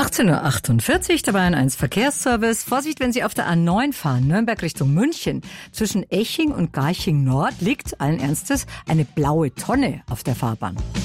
18:48 Uhr, dabei ein 1 Verkehrsservice. Vorsicht, wenn Sie auf der A9 fahren, Nürnberg Richtung München. Zwischen Eching und Garching Nord liegt allen Ernstes eine blaue Tonne auf der Fahrbahn.